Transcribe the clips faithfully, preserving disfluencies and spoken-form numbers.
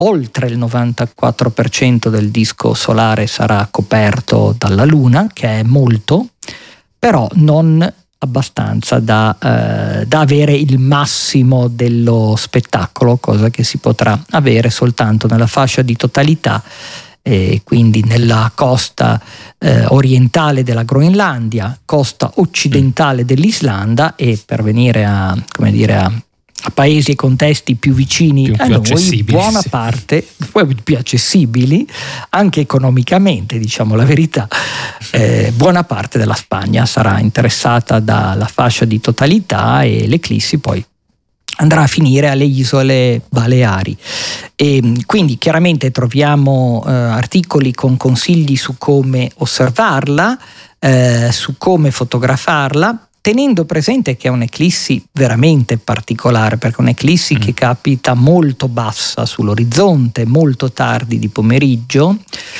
oltre il novantaquattro per cento del disco solare sarà coperto dalla Luna, che è molto, però non abbastanza da, eh, da avere il massimo dello spettacolo, cosa che si potrà avere soltanto nella fascia di totalità, e quindi nella costa eh, orientale della Groenlandia, costa occidentale dell'Islanda, e per venire a, come dire, a a paesi e contesti più vicini più, a più noi, buona sì. parte, più accessibili anche economicamente, diciamo la verità, eh, buona parte della Spagna sarà interessata dalla fascia di totalità, e l'eclissi poi andrà a finire alle isole Baleari. E quindi chiaramente troviamo eh, articoli con consigli su come osservarla, eh, su come fotografarla, tenendo presente che è un'eclissi veramente particolare, perché è un'eclissi mm. che capita molto bassa sull'orizzonte, molto tardi di pomeriggio,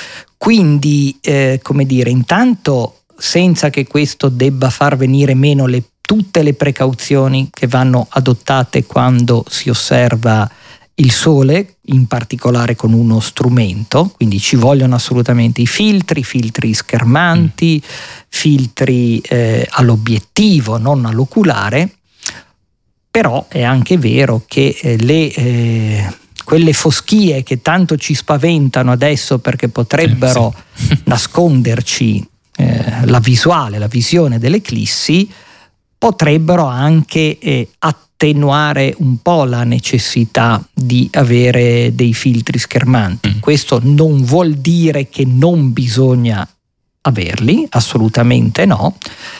quindi eh, come dire, intanto senza che questo debba far venire meno le, tutte le precauzioni che vanno adottate quando si osserva il sole, in particolare con uno strumento, quindi ci vogliono assolutamente i filtri, filtri schermanti, mm. filtri eh, all'obiettivo, non all'oculare, però è anche vero che eh, le, eh, quelle foschie che tanto ci spaventano adesso perché potrebbero eh, sì. nasconderci eh, la visuale, la visione dell'eclissi, potrebbero anche eh, attenuare un po' la necessità di avere dei filtri schermanti. Mm. Questo non vuol dire che non bisogna averli, assolutamente no,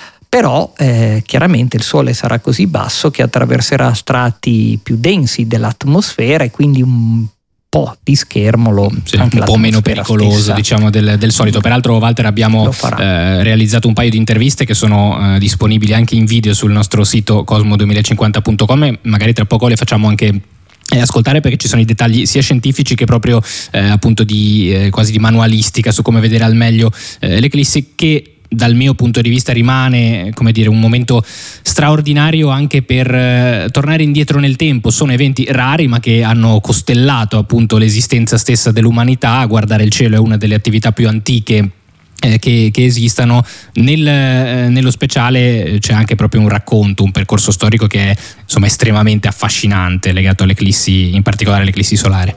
però eh, chiaramente il sole sarà così basso che attraverserà strati più densi dell'atmosfera, e quindi un po' di schermo lo, sì, anche un po' meno pericoloso stessa. diciamo del, del solito. Peraltro, Walter, abbiamo eh, realizzato un paio di interviste che sono eh, disponibili anche in video sul nostro sito cosmo duemilacinquanta punto com, e magari tra poco le facciamo anche E ascoltare, perché ci sono i dettagli sia scientifici che proprio eh, appunto di eh, quasi di manualistica su come vedere al meglio eh, l'eclissi, che dal mio punto di vista rimane, come dire, un momento straordinario anche per eh, tornare indietro nel tempo. Sono eventi rari ma che hanno costellato appunto l'esistenza stessa dell'umanità. Guardare il cielo è una delle attività più antiche Eh, che, che esistano. Nel, eh, nello speciale c'è anche proprio un racconto, un percorso storico che è insomma estremamente affascinante, legato all'eclissi, in particolare all'eclissi solare.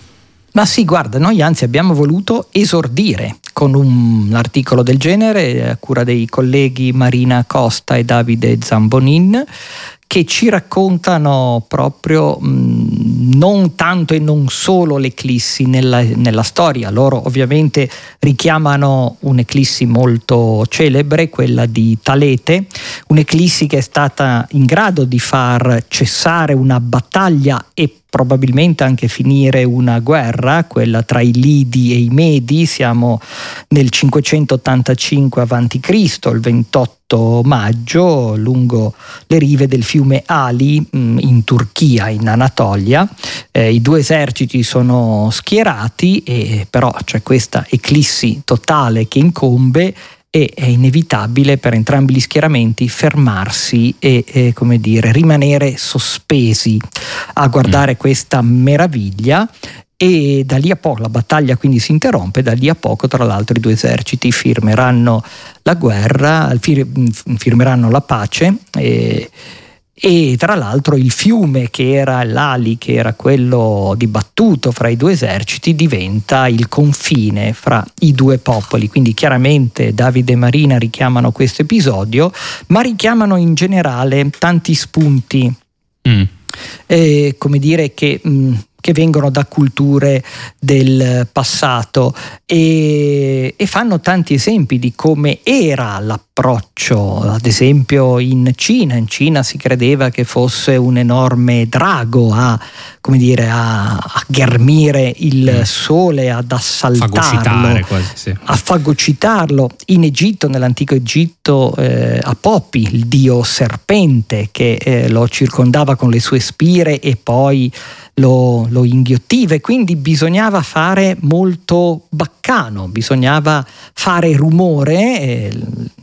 Ma sì, guarda, noi anzi abbiamo voluto esordire con un articolo del genere a cura dei colleghi Marina Costa e Davide Zambonin, che ci raccontano proprio mh, non tanto e non solo l'eclissi nella, nella storia. Loro ovviamente richiamano un'eclissi molto celebre, quella di Talete, un'eclissi che è stata in grado di far cessare una battaglia e probabilmente anche finire una guerra, quella tra i Lidi e i Medi. Siamo nel cinquecentottantacinque avanti Cristo, il ventotto maggio, lungo le rive del fiume Ali in Turchia, in Anatolia. Eh, I due eserciti sono schierati, e però c'è questa eclissi totale che incombe, e è inevitabile per entrambi gli schieramenti fermarsi e, e come dire, rimanere sospesi a guardare mm. questa meraviglia. E da lì a poco la battaglia quindi si interrompe. Da lì a poco, tra l'altro, i due eserciti firmeranno la guerra, fir- firmeranno la pace, e, e tra l'altro il fiume che era l'Ali, che era quello dibattuto fra i due eserciti, diventa il confine fra i due popoli. Quindi chiaramente Davide e Marina richiamano questo episodio, ma richiamano in generale tanti spunti mm. eh, come dire che mh, che vengono da culture del passato, e, e fanno tanti esempi di come era l'approccio. Ad esempio in Cina, in Cina si credeva che fosse un enorme drago a, come dire, a, a ghermire il mm. sole, ad assaltarlo, quasi, sì. a fagocitarlo. In Egitto, nell'antico Egitto, eh, Apopi, il dio serpente, che eh, lo circondava con le sue spire e poi lo, lo inghiottiva, e quindi bisognava fare molto baccano, bisognava fare rumore. eh,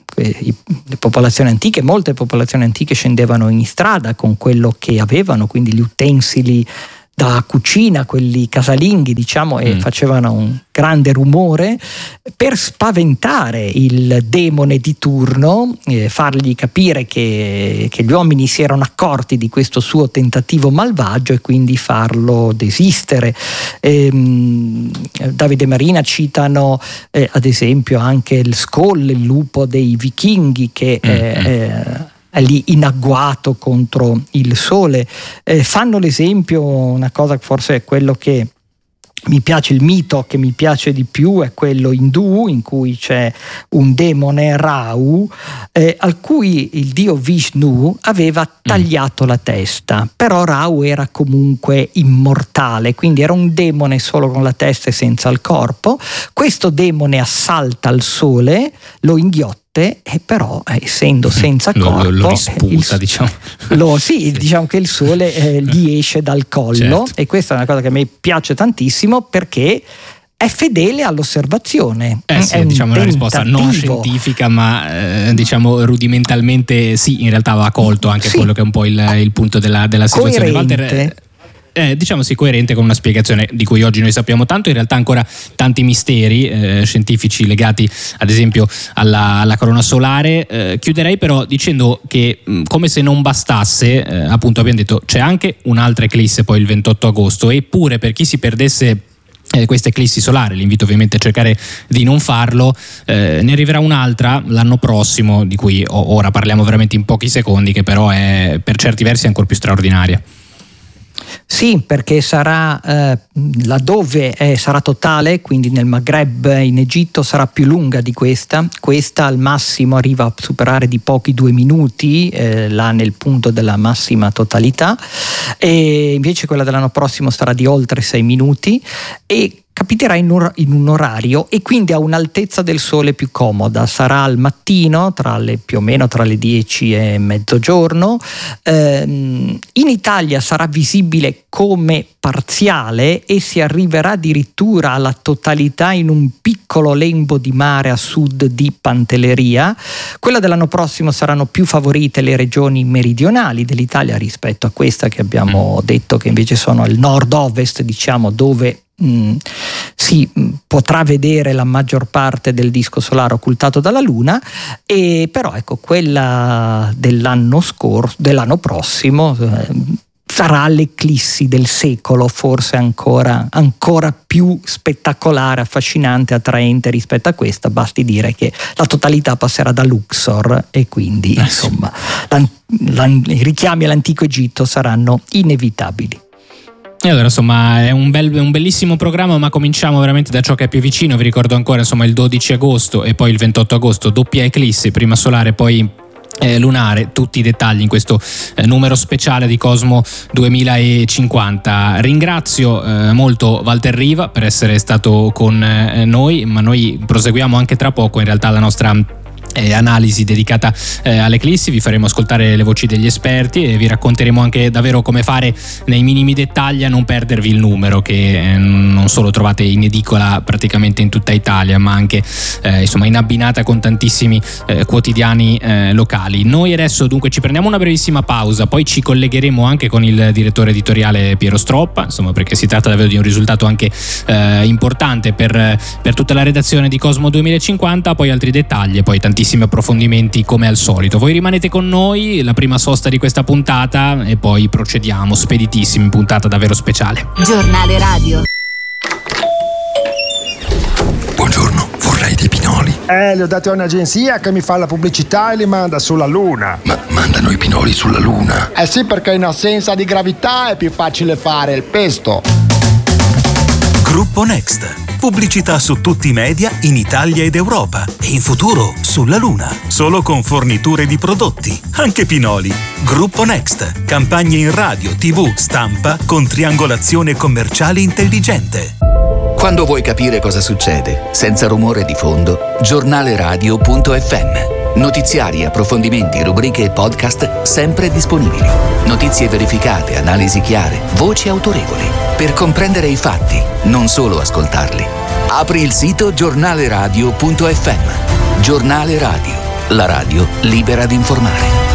le popolazioni antiche, molte popolazioni antiche scendevano in strada con quello che avevano, quindi gli utensili da cucina, quelli casalinghi diciamo, e mm. facevano un grande rumore per spaventare il demone di turno, eh, fargli capire che, che gli uomini si erano accorti di questo suo tentativo malvagio e quindi farlo desistere. Ehm, Davide e Marina citano eh, ad esempio anche il Skoll, il lupo dei vichinghi che mm. eh, è lì in agguato contro il sole. Eh, fanno l'esempio, una cosa che forse è quello che mi piace, il mito che mi piace di più è quello indù, in cui c'è un demone Rahu eh, al cui il dio Vishnu aveva tagliato mm. la testa, però Rahu era comunque immortale, quindi era un demone solo con la testa e senza il corpo. Questo demone assalta il sole, lo inghiotte, e però essendo senza corpo lo, lo risputa, il, diciamo. Lo, sì, sì, diciamo che il sole eh, gli esce dal collo, certo. E questa è una cosa che a me piace tantissimo perché è fedele all'osservazione. Eh sì, è diciamo una risposta non scientifica, ma eh, diciamo rudimentalmente sì, in realtà va colto anche sì. quello che è un po' il, il punto della, della situazione. Coerente. Walter, Eh, diciamo sì, coerente con una spiegazione di cui oggi noi sappiamo tanto, in realtà ancora tanti misteri eh, scientifici legati ad esempio alla, alla corona solare. Eh, chiuderei però dicendo che mh, come se non bastasse, eh, appunto abbiamo detto c'è anche un'altra eclisse poi il ventotto agosto, eppure per chi si perdesse Eh, questa eclissi solare, l'invito ovviamente a cercare di non farlo, eh, ne arriverà un'altra l'anno prossimo di cui o- ora parliamo veramente in pochi secondi, che però è per certi versi ancora più straordinaria. Sì, perché sarà eh, laddove eh, sarà totale, quindi nel Maghreb in Egitto sarà più lunga di questa. Questa al massimo arriva a superare di pochi due minuti, eh, là nel punto della massima totalità, e invece quella dell'anno prossimo sarà di oltre sei minuti e capiterà in un, in un orario e quindi a un'altezza del sole più comoda. Sarà al mattino, tra le, più o meno tra le dieci e mezzogiorno. Ehm, in Italia sarà visibile come parziale e si arriverà addirittura alla totalità in un piccolo lembo di mare a sud di Pantelleria. Quella dell'anno prossimo saranno più favorite le regioni meridionali dell'Italia rispetto a questa che abbiamo detto che invece sono il nord-ovest, diciamo, dove Mm, si mm, potrà vedere la maggior parte del disco solare occultato dalla Luna, e però ecco quella dell'anno scorso, dell'anno prossimo eh, sarà l'eclissi del secolo, forse ancora, ancora più spettacolare, affascinante, attraente rispetto a questa. Basti dire che la totalità passerà da Luxor e quindi eh, insomma l'an- l'an- i richiami all'antico Egitto saranno inevitabili. E allora insomma è un, bel, un bellissimo programma, ma cominciamo veramente da ciò che è più vicino. Vi ricordo ancora insomma il dodici agosto e poi il ventotto agosto, doppia eclissi, prima solare poi eh, lunare. Tutti i dettagli in questo eh, numero speciale di Cosmo duemilacinquanta. Ringrazio eh, molto Walter Riva per essere stato con eh, noi, ma noi proseguiamo anche tra poco in realtà la nostra Eh, analisi dedicata eh, all'eclissi. Vi faremo ascoltare le voci degli esperti e vi racconteremo anche davvero come fare nei minimi dettagli a non perdervi il numero, che eh, non solo trovate in edicola praticamente in tutta Italia, ma anche eh, insomma in abbinata con tantissimi eh, quotidiani eh, locali. Noi adesso dunque ci prendiamo una brevissima pausa, poi ci collegheremo anche con il direttore editoriale Piero Stroppa, insomma, perché si tratta davvero di un risultato anche eh, importante per, per tutta la redazione di Cosmo duemilacinquanta. Poi altri dettagli e poi tantissimi approfondimenti come al solito. Voi rimanete con noi, la prima sosta di questa puntata, e poi procediamo speditissimi, puntata davvero speciale. Giornale radio. Buongiorno, vorrei dei pinoli. Eh, li ho dati a un'agenzia che mi fa la pubblicità e li manda sulla Luna. Ma mandano i pinoli sulla Luna? Eh sì, perché in assenza di gravità è più facile fare il pesto. Gruppo Next. Pubblicità su tutti i media in Italia ed Europa e in futuro sulla Luna. Solo con forniture di prodotti, anche pinoli. Gruppo Next. Campagne in radio, tivù, stampa con triangolazione commerciale intelligente. Quando vuoi capire cosa succede, senza rumore di fondo, giornaleradio punto effe emme. Notiziari, approfondimenti, rubriche e podcast sempre disponibili. Notizie verificate, analisi chiare, voci autorevoli. Per comprendere i fatti, non solo ascoltarli. Apri il sito giornaleradio punto effe emme. Giornale Radio, la radio libera di informare.